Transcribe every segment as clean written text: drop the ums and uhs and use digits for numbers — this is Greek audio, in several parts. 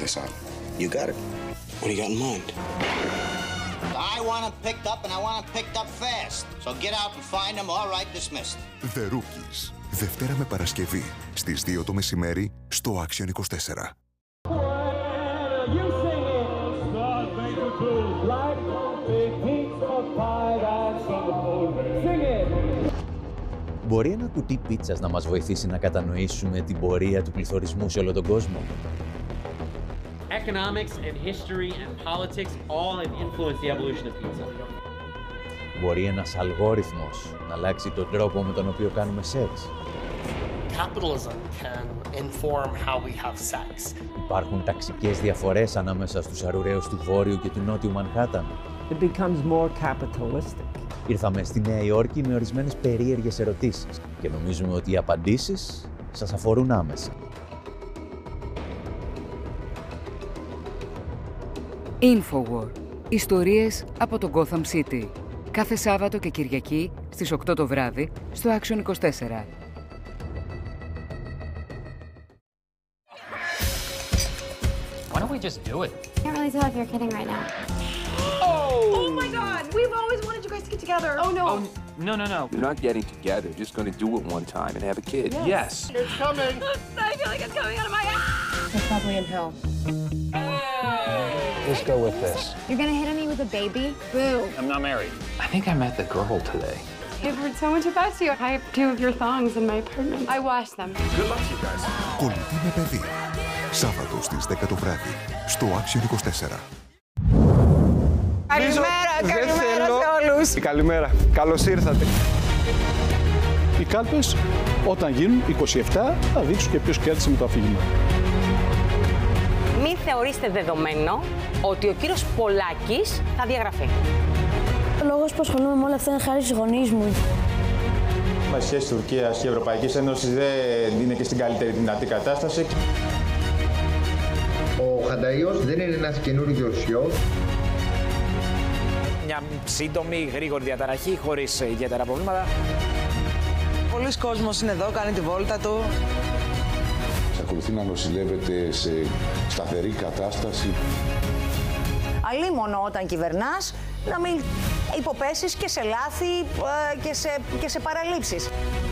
this on. You got it. What do you got in mind? I want them picked up and I want them picked up fast. So get out and find them. All right, dismissed. The Rookies. Δευτέρα με Παρασκευή στις 2 το μεσημέρι στο Action 24. Μπορεί ένα κουτί πίτσας να μας βοηθήσει να κατανοήσουμε την πορεία του πληθωρισμού σε όλο τον κόσμο? Economics and history and politics all have influenced the evolution of pizza. Μπορεί ένας αλγόριθμος να αλλάξει τον τρόπο με τον οποίο κάνουμε σεξ? Capitalism can inform how we have sex. Υπάρχουν ταξικές διαφορές ανάμεσα στους αρουραίους του Βόρειου και του Νότιου Μανχάταν? It becomes more capitalistic. Ήρθαμε στη Νέα Υόρκη με ορισμένες περίεργες ερωτήσεις και νομίζουμε ότι οι απαντήσεις σας αφορούν άμεσα. Infowar. Ιστορίες από το Gotham City. Κάθε Σάββατο και Κυριακή στις 8 το βράδυ στο Action 24. Why don't we just do it? I can't really tell if you're kidding right now. Oh my God! We've always wanted you guys to get together. Oh no! Oh, no. You're not getting together. You're just going to do it one time and have a kid. Yes. It's coming! I feel like it's coming out of my ass! They're probably in hell. Let's go with this. You're gonna hit on me with a baby? Boo! I'm not married. I think I met the girl today. I've heard so much about you. I have 2 of your thongs in my apartment. I washed them. Good luck to you guys. Κολλητή με παιδί. Σάββατο στις 10 το βράδυ στο Action 24. Καλημέρα σε όλους! Καλημέρα, καλώς ήρθατε. Οι κάλπες όταν γίνουν 27 θα δείξουν και ποιος κέρδισε με το αφήγημα. Μην θεωρήστε δεδομένο ότι ο κύριος Πολάκης θα διαγραφεί. Ο λόγος που ασχολούμαι με όλα αυτά είναι χάρη στους γονείς μου. Η σχέση Τουρκίας και Ευρωπαϊκής Ένωσης δεν είναι και στην καλύτερη δυνατή κατάσταση. Ο Χανταϊός δεν είναι ένας καινούριος ιός. Μια σύντομη, γρήγορη διαταραχή, χωρίς ιδιαίτερα προβλήματα. Πολλοί κόσμος είναι εδώ, κάνει τη βόλτα του. Εξακολουθεί να νοσηλεύεται σε σταθερή κατάσταση. Αλίμονο όταν κυβερνάς, να μην υποπέσεις και σε λάθη και σε παραλήψεις.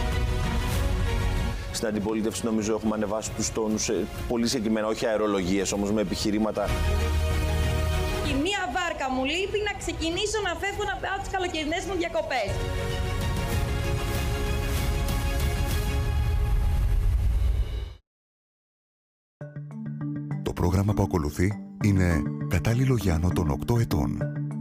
Στην αντιπολίτευση νομίζω έχουμε ανεβάσει τους τόνους πολύ συγκεκριμένα, όχι αερολογίες όμως με επιχειρήματα. Η μία βάρκα μου λείπει να ξεκινήσω να φεύγω να πάω τις καλοκαιρινές μου διακοπές. Το πρόγραμμα που ακολουθεί είναι κατάλληλο για άνω των 8 ετών.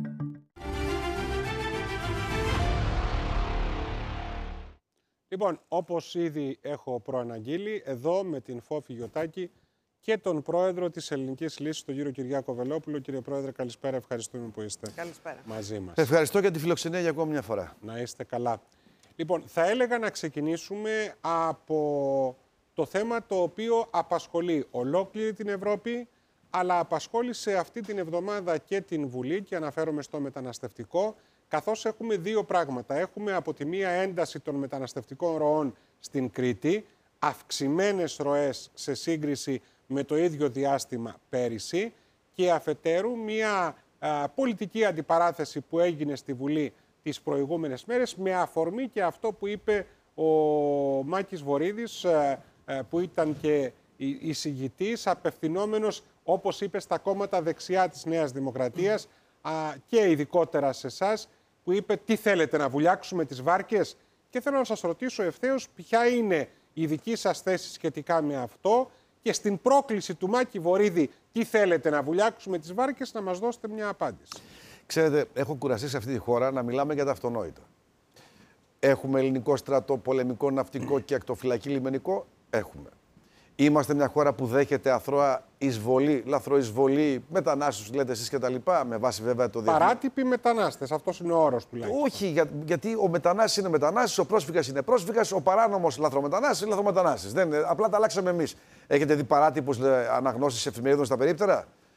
Λοιπόν, όπως ήδη έχω προαναγγείλει, εδώ με την Φόφη Γιωτάκη και τον πρόεδρο της Ελληνικής Λύσης, τον κύριο Κυριάκο Βελόπουλο. Κύριε Πρόεδρε, καλησπέρα. Ευχαριστούμε που είστε μαζί μας. Ευχαριστώ για τη φιλοξενία για ακόμη μια φορά. Να είστε καλά. Λοιπόν, θα έλεγα να ξεκινήσουμε από το θέμα το οποίο απασχολεί ολόκληρη την Ευρώπη, αλλά απασχόλησε αυτή την εβδομάδα και την Βουλή, και αναφέρομαι στο μεταναστευτικό, καθώς έχουμε δύο πράγματα. Έχουμε από τη μία ένταση των μεταναστευτικών ροών στην Κρήτη, αυξημένες ροές σε σύγκριση με το ίδιο διάστημα πέρυσι, και αφετέρου μία πολιτική αντιπαράθεση που έγινε στη Βουλή τις προηγούμενες μέρες, με αφορμή και αυτό που είπε ο Μάκης Βορίδης, που ήταν και εισηγητής, απευθυνόμενος, όπως είπε, στα κόμματα δεξιά της Νέας Δημοκρατίας και ειδικότερα σε εσάς, που είπε τι θέλετε, να βουλιάξουμε τις βάρκες? Και θέλω να σας ρωτήσω ευθέως ποια είναι η δική σας θέση σχετικά με αυτό, και στην πρόκληση του Μάκη Βορίδη τι θέλετε, να βουλιάξουμε τις βάρκες, να μας δώσετε μια απάντηση. Ξέρετε, έχω κουραστεί σε αυτή τη χώρα να μιλάμε για τα αυτονόητα. Έχουμε ελληνικό στρατό, πολεμικό, ναυτικό και ακτοφυλακή λιμενικό. Έχουμε. Είμαστε μια χώρα που δέχεται αθρώα εισβολή, λαθροεισβολή, μετανάστες, λέτε εσείς κτλ. Με βάση βέβαια το διεθνές. Παράτυποι μετανάστες, αυτός είναι ο όρος τουλάχιστον. Όχι, γιατί ο μετανάστης είναι μετανάστης, ο πρόσφυγας είναι πρόσφυγας, ο παράνομος λαθρομετανάστης είναι λαθρομετανάστης. Απλά τα αλλάξαμε εμείς. Έχετε δει παράτυπους αναγνώσεις εφημερίδων στα περίπτερα?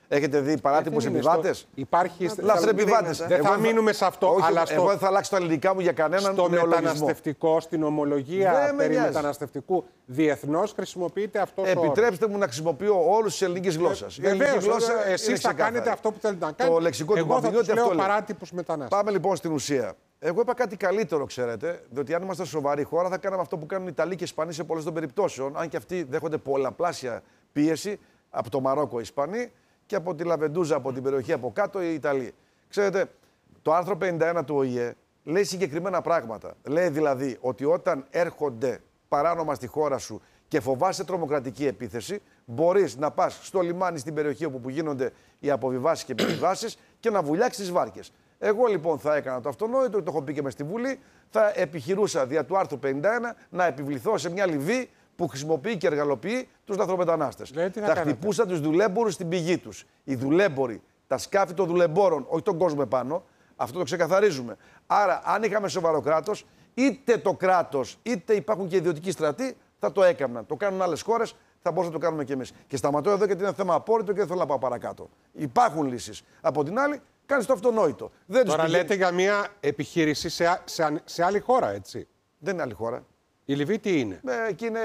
Έχετε δει παράτυπους επιβάτες? Υπάρχει. Λαθρεπιβάτες. Δεν θα μείνουμε σε αυτό. Όχι, αλλά εγώ δεν θα αλλάξω τα ελληνικά μου για κανέναν στο νεολογισμό. μεταναστευτικό, στην ομολογία περί μεταναστευτικού, διεθνώς χρησιμοποιείται αυτό το όρο. Επιτρέψτε μου να χρησιμοποιώ όλους τις ελληνικές γλώσσες. Βεβαίως, εσείς θα κάνετε αυτό που θέλετε να κάνετε. Το λεξικό του εγώ θα τους αυτό λέω παράτυπους μετανάστες. Πάμε λοιπόν στην ουσία. Εγώ είπα κάτι καλύτερο, ξέρετε, διότι αν ήμασταν σοβαρή χώρα θα κάναμε αυτό που κάνουν οι Ιταλοί και οι Ισπανοί σε πολλές των περιπτώσεων, αν και αυτοί δέχονται πολλαπλάσια πίεση από το Μαρόκο οι Ισπανοί και από τη Λαβεντούζα, από την περιοχή από κάτω οι Ιταλοί. Ξέρετε, το άρθρο 51 του ΟΗΕ λέει συγκεκριμένα πράγματα. Λέει δηλαδή ότι όταν έρχονται παράνομα στη χώρα σου και φοβάσαι τρομοκρατική επίθεση, μπορείς να πας στο λιμάνι στην περιοχή όπου γίνονται οι αποβιβάσεις και επιβιβάσεις και να βουλιάξεις τις βάρκες. Εγώ λοιπόν θα έκανα το αυτονόητο, το έχω πει και μες στη Βουλή, θα επιχειρούσα δια του άρθρου 51 να επιβληθώ σε μια Λιβύη που χρησιμοποιεί και εργαλοποιεί τους λαθρομετανάστες. Θα χτυπούσα τους δουλέμπορους στην πηγή τους. Οι δουλέμποροι, τα σκάφη των δουλεμπόρων, όχι τον κόσμο επάνω, αυτό το ξεκαθαρίζουμε. Άρα, αν είχαμε σοβαρό κράτος, είτε το κράτος είτε υπάρχουν και ιδιωτικοί στρατοί, θα το έκαναν. Το κάνουν άλλες χώρες, θα μπορούσαμε να το κάνουμε κι εμείς. Και σταματώ εδώ γιατί είναι θέμα απόρριτο και δεν θέλω να πάω παρακάτω. Υπάρχουν λύσεις. Από την άλλη, κάνεις το αυτονόητο. Τώρα λέτε για μια επιχείρηση σε άλλη χώρα, έτσι. Δεν είναι άλλη χώρα. Η Λιβύη τι είναι? Εκεί είναι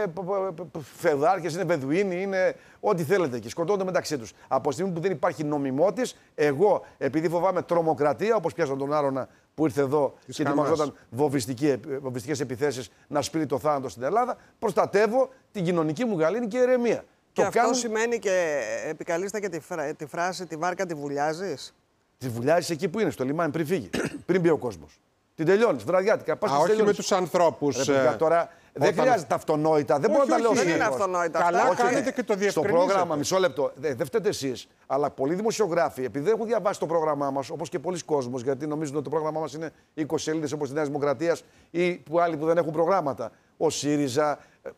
φεδάρχες, είναι Βεδουίνοι, είναι ό,τι θέλετε εκεί. Σκοτώνονται μεταξύ τους. Από τη στιγμή που δεν υπάρχει νομιμότης, εγώ επειδή φοβάμαι τρομοκρατία, όπως πιάσαν τον Άρωνα που ήρθε εδώ και ετοιμαζόταν βομβιστικές επιθέσεις να σπείρει το θάνατο στην Ελλάδα, προστατεύω την κοινωνική μου γαλήνη και ηρεμία. Και αυτό σημαίνει και επικαλείστε και τη φράση «τη βάρκα τη βουλιάζεις». Τη βουλιάζεις εκεί που είναι, στο λιμάνι, πριν φύγει, πριν μπει ο κόσμος. Την τελειώνεις, βραδιάτικα. Όχι με τους ανθρώπους. Τώρα δεν χρειάζεται αυτονόητα. Δεν μπορώ να τα λέω δεν είναι αυτονόητα. Καλά κάνετε και το διευκρινίζετε. Στο πρόγραμμα, μισό λεπτό, δεν φταίτε εσείς, αλλά πολλοί δημοσιογράφοι, επειδή δεν έχουν διαβάσει το πρόγραμμά μας, όπως και πολλοί κόσμος, γιατί νομίζουν ότι το πρόγραμμά μας είναι 20 σελίδες όπως τη Νέα Δημοκρατία ή που άλλοι που δεν έχουν προγράμματα. Ο ΣΥΡΙΖΑ,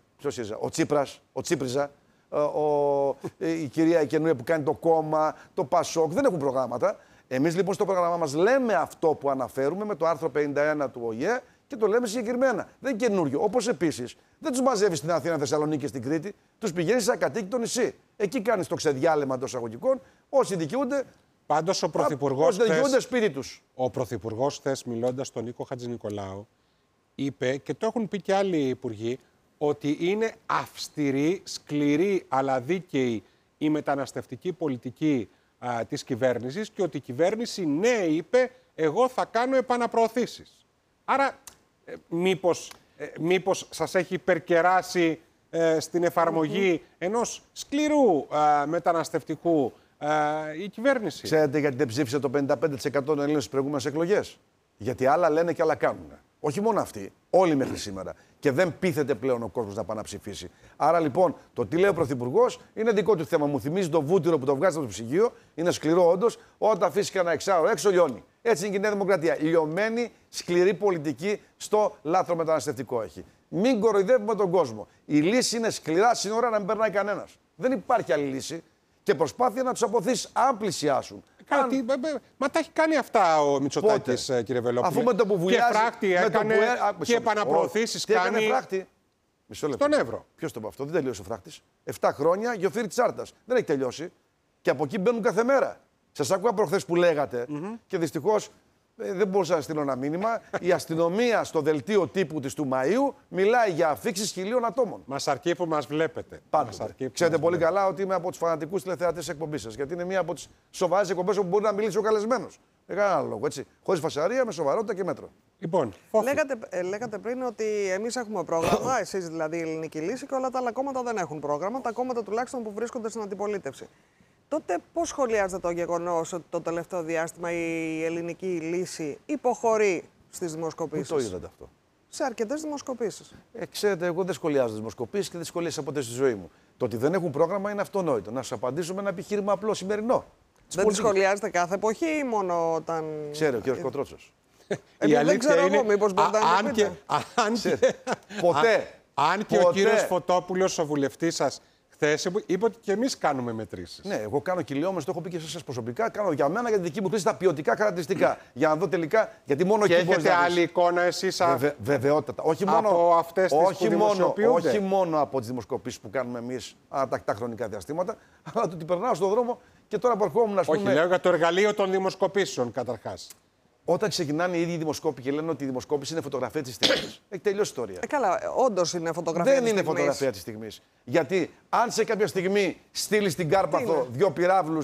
ο Τσίπρας, ο Τσίπριζα, η κυρία Εκενούια που κάνει το κόμμα, το ΠΑΣΟΚ, δεν έχουν προγράμματα. Εμείς λοιπόν στο πρόγραμμά μας λέμε αυτό που αναφέρουμε με το άρθρο 51 του ΟΗΕ και το λέμε συγκεκριμένα. Δεν είναι καινούριο. Όπως επίσης δεν τους μαζεύεις στην Αθήνα, Θεσσαλονίκη και στην Κρήτη, τους πηγαίνεις σε ακατοίκητο νησί. Εκεί κάνεις το ξεδιάλειμμα εντός εισαγωγικών, όσοι δικαιούνται. Πάντως ο Πρωθυπουργός χθες, μιλώντας στον Νίκο Χατζηνικολάου, είπε και το έχουν πει και άλλοι υπουργοί, ότι είναι αυστηρή, σκληρή αλλά δίκαιη η μεταναστευτική πολιτική της κυβέρνησης και ότι η κυβέρνηση ναι είπε εγώ θα κάνω επαναπροωθήσεις. Άρα μήπως σας έχει υπερκεράσει στην εφαρμογή ενός σκληρού μεταναστευτικού η κυβέρνηση? Ξέρετε γιατί δεν ψήφισε το 55% των Ελλήνων στις προηγούμενες εκλογές? Γιατί άλλα λένε και άλλα κάνουν. Όχι μόνο αυτοί, όλοι μέχρι σήμερα. Και δεν πείθεται πλέον ο κόσμος να πάει να ψηφίσει. Άρα λοιπόν το τι λέει ο Πρωθυπουργός είναι δικό του θέμα. Μου θυμίζει το βούτυρο που το βγάζει από το ψυγείο. Είναι σκληρό όντως. Όταν αφήσει κανένα εξάωρο έξω, λιώνει. Έτσι είναι και η Νέα Δημοκρατία. Λιωμένη, σκληρή πολιτική στο λάθρο μεταναστευτικό έχει. Μην κοροϊδεύουμε τον κόσμο. Η λύση είναι σκληρά σύνορα να μην περνάει κανένας. Δεν υπάρχει άλλη λύση. Και προσπάθεια να τους αποθείς αν πλησιάσουν. Μα τα έχει κάνει αυτά ο Μητσοτάκης, κύριε Βελόπουλε. Αφού με το που βουλιάζει, και φράκτη έκανε και επαναπροωθήσεις κάνει. Φράκτη. Μισό λεπτό. Στον Εύρο. Ποιος το είπε αυτό? Δεν τελείωσε ο φράχτης. 7 χρόνια Γιοφύρη Τσάρτας. Δεν έχει τελειώσει. Και από εκεί μπαίνουν κάθε μέρα. Σας άκουγα προχθές που λέγατε και δυστυχώς δεν μπορούσα να στείλω ένα μήνυμα. Η αστυνομία στο δελτίο τύπου της του Μαΐου μιλάει για αφήξεις 1.000 ατόμων. Μας αρκεί που μας βλέπετε. Ξέρετε πολύ καλά ότι είμαι από τους φανατικούς τηλεθεατές εκπομπής σας. Γιατί είναι μία από τις σοβαρές εκπομπές όπου μπορεί να μιλήσει ο καλεσμένος. Δεν κανένα άλλο λόγο, έτσι. Χωρίς φασαρία, με σοβαρότητα και μέτρο. Λοιπόν, λέγατε πριν ότι εμείς έχουμε πρόγραμμα, εσείς δηλαδή η Ελληνική Λύση, και όλα τα άλλα κόμματα δεν έχουν πρόγραμμα. Τα κόμματα τουλάχιστον που βρίσκονται στην αντιπολίτευση. Τότε πώς σχολιάζετε το γεγονός ότι το τελευταίο διάστημα η Ελληνική Λύση υποχωρεί στις δημοσκοπήσεις? Πού το είδατε αυτό? Σε αρκετές δημοσκοπήσεις. Ξέρετε, εγώ δεν σχολιάζω τις δημοσκοπήσεις και δεν σχολίασα ποτέ στη ζωή μου. Το ότι δεν έχουν πρόγραμμα είναι αυτονόητο. Να σας απαντήσω με ένα επιχείρημα απλό σημερινό. Δεν τις σχολιάζετε κάθε εποχή ή μόνο όταν. Ξέρει ο κ. Κοτρότσος. Δεν ξέρω εγώ, μήπως μπορείτε να μου πείτε. Ποτέ. Αν και ο κύριος Φωτόπουλος, ο βουλευτής σας, χθες είπε ότι και εμείς κάνουμε μετρήσεις. Ναι, εγώ κάνω κυλιόμετρους, το έχω πει και σε εσάς προσωπικά. Κάνω για μένα, για τη δική μου χρήση, τα ποιοτικά χαρακτηριστικά. Για να δω τελικά. Γιατί μόνο και εκεί έχετε άλλη εικόνα εσείς βεβαιότατα. Όχι μόνο από αυτές τις που δημοσιοποιούνται. Όχι μόνο από τις δημοσκοπήσεις που κάνουμε εμείς ανατακτά χρονικά διαστήματα, αλλά το ότι περνάω στον δρόμο Και τώρα προχωρούμε, ας πούμε. Όχι, λέω για το εργαλείο των δημοσκοπήσεων καταρχάς. Όταν ξεκινάνε οι ίδιοι δημοσκόποι και λένε ότι η δημοσκόπηση είναι φωτογραφία της στιγμής, έχει τελειώσει η ιστορία. Καλά, όντως είναι φωτογραφία της στιγμής. Δεν είναι φωτογραφία της στιγμής. Γιατί αν σε κάποια στιγμή στείλει στην Κάρπαθο 2 πυράβλους